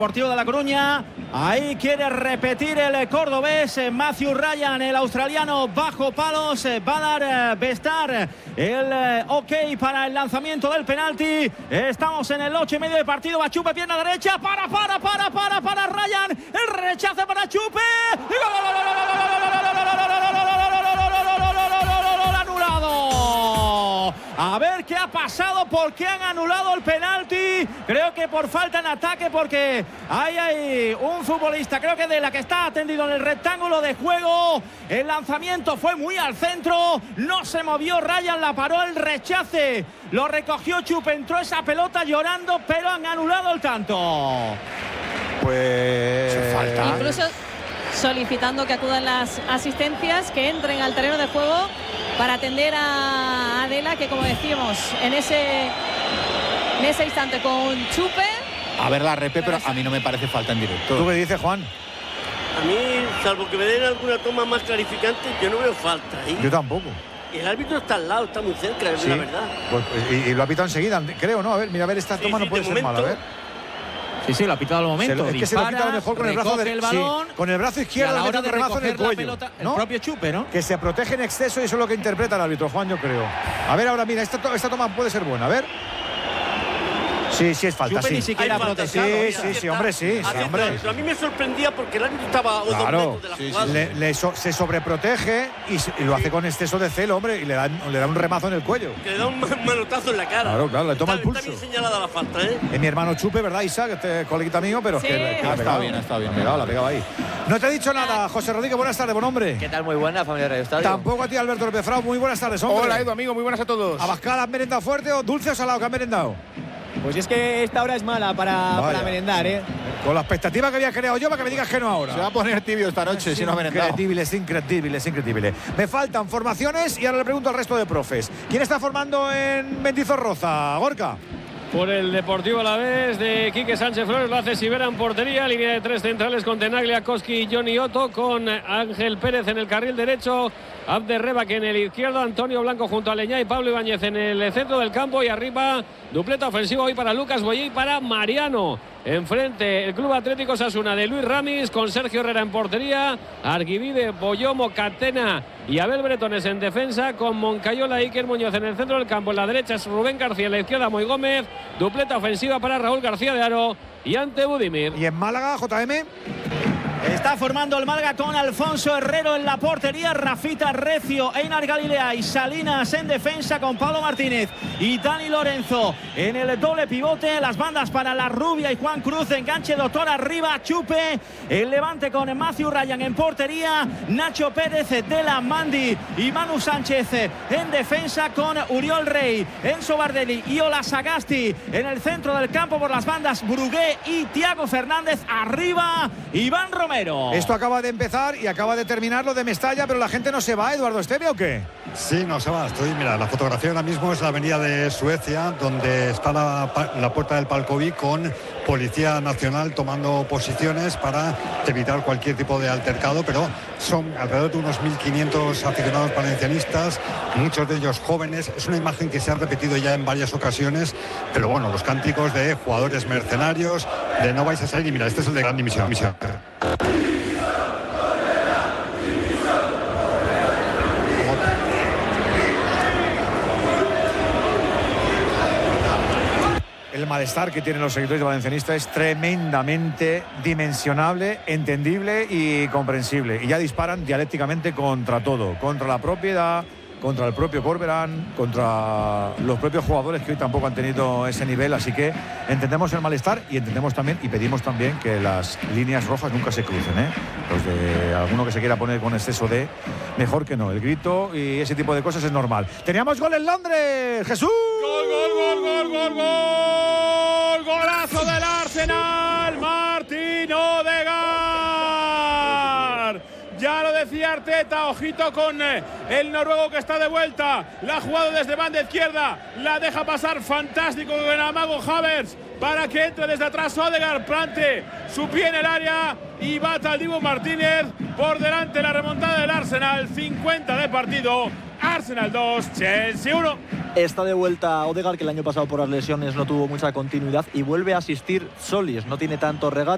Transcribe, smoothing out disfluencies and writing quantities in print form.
Deportivo de La Coruña, ahí quiere repetir el cordobés Matthew Ryan, el australiano bajo palos, va a dar Bestar el ok para el lanzamiento del penalti. Estamos en el 8:30 de partido, va Chupe, pierna derecha, para Ryan, el rechace para Chupe, anulado. A ver qué ha pasado, por qué han anulado el penalti. Creo que por falta en ataque, porque hay un futbolista, creo que de la que está atendido en el rectángulo de juego. El lanzamiento fue muy al centro, no se movió Ryan, la paró, el rechace lo recogió Chupe, entró esa pelota llorando, pero han anulado el tanto. Pues falta. Incluso solicitando que acudan las asistencias, que entren al terreno de juego para atender a Adela, que como decíamos, en ese instante con Chupe. A ver la repe, pero a mí no me parece falta en directo. ¿Tú qué dices, Juan? A mí, salvo que me den alguna toma más clarificante, yo no veo falta ahí. Yo tampoco. Y el árbitro está al lado, está muy cerca, es la verdad. Pues, y lo ha pitado enseguida, creo, ¿no? A ver, mira, a ver, esta toma no puede ser mala, a ver. Sí, lo ha pitado al momento. Es que se lo pita a lo mejor con el brazo del balón, con el brazo izquierdo, a la hora de remazo en el cuello, pelota, ¿no? El propio Chupe, ¿no? Que se protege en exceso y eso es lo que interpreta el árbitro, Juan, yo creo. A ver, ahora mira, esta toma puede ser buena, a ver. Sí, es falta, Chupe sí. ni siquiera ha protestado. Sí, hombre, sí, hombre. Pero a mí me sorprendía porque el árbitro estaba a 2 metros de la jugada. Se sobreprotege y lo hace con exceso de celo, hombre, y le da un remazo en el cuello. Que le da un manotazo en la cara. Claro, le toma el pulso. Está bien señalada la falta, ¿eh? Es mi hermano Chupe, ¿verdad, Isaac? Este coleguita mío, pero sí, es que ha estado bien. La pegaba ahí. No te he dicho nada, José Rodríguez, buenas tardes, buen hombre. ¿Qué tal? Muy buena, familia de Radio Estadio. Tampoco a ti, Alberto López Frau, muy buenas tardes, hombre. Hola, Edu, amigo, muy buenas a todos. ¿Abascal has merendado fuerte o dulce o salado que has merendado? Pues es que esta hora es mala para merendar, ¿eh? Con la expectativa que había creado yo para que me digas que no ahora. Se va a poner tibio esta noche si no ha merendado. Es increíble. Me faltan formaciones y ahora le pregunto al resto de profes. ¿Quién está formando en Mendizorroza, Gorka? Por el Deportivo Alavés de Quique Sánchez Flores, lo hace Sivera en portería, línea de 3 centrales con Tenaglia, Koski y Johnny Otto, con Ángel Pérez en el carril derecho, Abderreba que en el izquierdo, Antonio Blanco junto a Leñá y Pablo Ibáñez en el centro del campo, y arriba dupleta ofensiva hoy para Lucas Boyé y para Mariano. Enfrente el Club Atlético Osasuna de Luis Ramis, con Sergio Herrera en portería, Arguivide, Boyomo, Catena y Abel Bretones en defensa, con Moncayola y Iker Muñoz en el centro del campo. En la derecha es Rubén García, en la izquierda Moy Gómez, dupleta ofensiva para Raúl García de Aro y ante Budimir. ¿Y en Málaga, JM? Está formando el Málaga con Alfonso Herrero en la portería, Rafita Recio, Einar Galilea y Salinas en defensa, con Pablo Martínez y Dani Lorenzo en el doble pivote. Las bandas para La Rubia y Juan Cruz, enganche Doctor arriba, Chupe, el Levante con Matthew Ryan en portería, Nacho Pérez, Dela Mandi y Manu Sánchez en defensa, con Uriol Rey, Enzo Bardelli y Ola Sagasti en el centro del campo. Por las bandas, Brugué y Thiago Fernández, arriba Iván Romero. Esto acaba de empezar y acaba de terminar lo de Mestalla, pero la gente no se va, Eduardo Estevia, ¿o qué? Sí, no se va. Mira, la fotografía ahora mismo es la avenida de Suecia, donde está la puerta del Palcoví, con Policía Nacional tomando posiciones para evitar cualquier tipo de altercado, pero son alrededor de unos 1.500 aficionados valencianistas, muchos de ellos jóvenes. Es una imagen que se ha repetido ya en varias ocasiones, pero bueno, los cánticos de jugadores mercenarios, de no vais a salir, y mira, este es el de Gran Dimisión. El malestar que tienen los seguidores de Valencianista es tremendamente dimensionable, entendible y comprensible. Y ya disparan dialécticamente contra todo, contra la propiedad, contra el propio Corberán, contra los propios jugadores que hoy tampoco han tenido ese nivel. Así que entendemos el malestar y entendemos también y pedimos también que las líneas rojas nunca se crucen, ¿eh? Los de alguno que se quiera poner con exceso de, mejor que no. El grito y ese tipo de cosas es normal. Teníamos gol en Londres, Jesús. ¡Gol! ¡Golazo del Arsenal! Martín Odegaard. Ya lo decía Arteta, ojito con el noruego que está de vuelta. La ha jugado desde banda izquierda, la deja pasar fantástico con el amago Havertz para que entre desde atrás Odegaard, plante su pie en el área y bata al Dibu Martínez. Por delante la remontada del Arsenal, 50 de partido. Arsenal 2, Chelsea 1. Está de vuelta Odegaard, que el año pasado por las lesiones no tuvo mucha continuidad, y vuelve a asistir Solis. No tiene tanto regate.